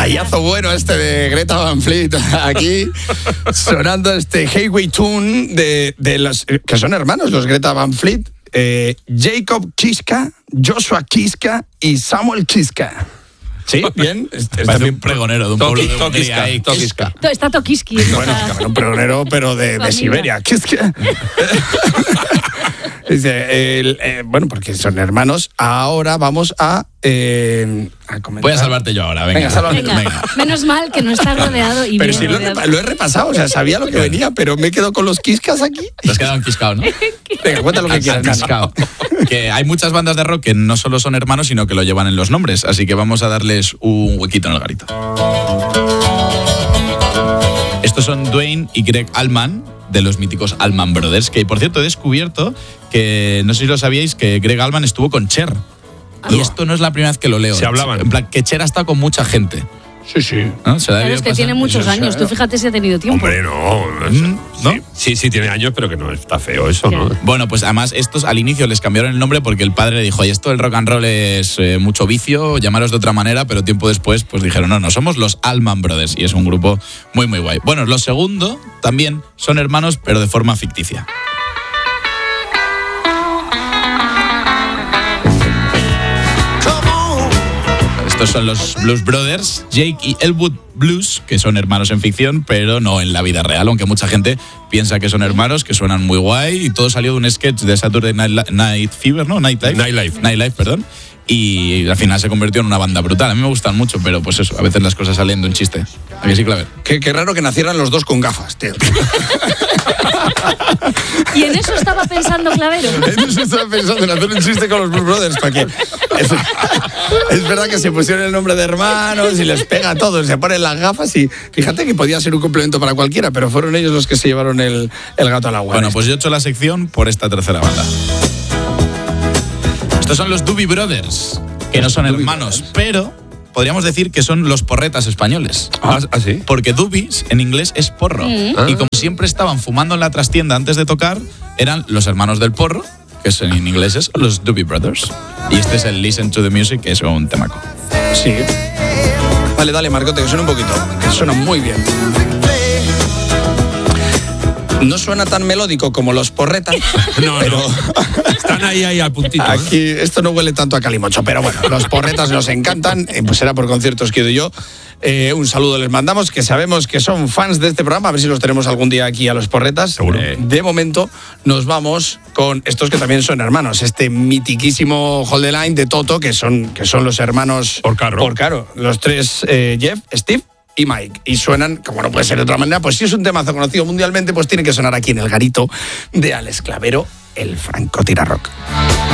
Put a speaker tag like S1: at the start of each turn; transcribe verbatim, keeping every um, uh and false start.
S1: Detallazo bueno este de Greta Van Fleet. Aquí sonando este Highway Tune de, de los que son hermanos, los Greta Van Fleet. Eh, Jacob Kiska, Joshua Kiska y Samuel Kiska. Sí, bien. Es, es
S2: también un pregonero de un pueblo de Hungría.
S3: Tokiska. Está Tokiski.
S1: Bueno, es un pregonero, pero de, de Siberia. Kiska. Dice, el, eh, bueno, porque son hermanos. Ahora vamos a, eh, a comentar.
S2: Voy a salvarte yo ahora, venga.
S1: Venga, sálvate.
S3: Venga. Venga. Menos mal que no estás rodeado y
S1: pero
S3: bien
S1: si lo
S3: rodeado.
S1: he, lo he repasado, o sea, sabía lo que venía, pero me quedo con los Kiskas aquí.
S2: Te has quedado enquiscado, ¿no?
S1: Venga, cuenta lo que quieras.
S2: Enquiscado. Que hay muchas bandas de rock que no solo son hermanos, sino que lo llevan en los nombres. Así que vamos a darles un huequito en el garito. Estos son Dwayne y Greg Allman, de los míticos Allman Brothers, que por cierto he descubierto que, no sé si lo sabíais, que Greg Allman estuvo con Cher. Y esto no es la primera vez que lo leo.
S4: Se hablaban.
S2: En plan, que Cher ha estado con mucha gente.
S1: Sí, sí.
S2: ¿No? Se
S3: Claro, es que tiene muchos años. Tú fíjate si ha tenido tiempo.
S4: Hombre, no.
S2: ¿No?
S4: Sí, sí, sí, tiene años, pero que no está feo eso, ¿no?
S2: Bueno, pues además estos al inicio les cambiaron el nombre porque el padre le dijo, oye, esto del rock and roll es eh, mucho vicio, llamaros de otra manera, pero tiempo después pues dijeron, no, no, somos los Allman Brothers y es un grupo muy, muy guay. Bueno, los segundo también son hermanos, pero de forma ficticia. Estos son los Blues Brothers, Jake y Elwood Blues, que son hermanos en ficción, pero no en la vida real, aunque mucha gente piensa que son hermanos, que suenan muy guay, y todo salió de un sketch de Saturday Night, Night Fever, ¿no? Nightlife.
S4: Nightlife.
S2: Nightlife, perdón. Y al final se convirtió en una banda brutal. A mí me gustan mucho, pero pues eso, a veces las cosas salen de un chiste. ¿A que sí, Claver?
S1: Qué, qué raro que nacieran los dos con gafas, tío.
S3: Y en eso estaba pensando Clavero.
S1: En eso estaba pensando, en hacer un chiste con los Blues Brothers, para que... Es, es verdad que se pusieron el nombre de hermanos y les pega a todos, se ponen las gafas y fíjate que podía ser un complemento para cualquiera, pero fueron ellos los que se llevaron el, el gato al agua.
S2: Bueno, pues yo he hecho la sección por esta tercera banda. Estos son los Doobie Brothers, que no son hermanos, pero podríamos decir que son los porretas españoles.
S4: Ah, ¿ah, sí?
S2: Porque Doobie en inglés es porro.
S3: Mm.
S2: Y como siempre estaban fumando en la trastienda antes de tocar, eran los hermanos del porro, que es en inglés es los Doobie Brothers. Y este es el Listen to the Music, que es un temaco.
S1: Sí. Dale, dale, Marcote, que suena un poquito. Que suena muy bien. No suena tan melódico como los porretas.
S4: No,
S1: pero...
S4: no. Están ahí, ahí al puntito.
S1: Aquí esto no huele tanto a calimocho, pero bueno, los porretas nos encantan, eh, pues será por conciertos que doy yo. Eh, un saludo les mandamos, que sabemos que son fans de este programa, a ver si los tenemos algún día aquí a los porretas.
S4: Seguro.
S1: Eh, de momento nos vamos con estos que también son hermanos, este mitiquísimo Hold the Line de Toto, que son, que son los hermanos
S4: Porcaro.
S1: Porcaro, los tres, eh, Jeff, Steve y Mike, y suenan, como no puede ser de otra manera, pues si es un temazo conocido mundialmente, pues tiene que sonar aquí en el garito de Alex Clavero, el francotirador rock.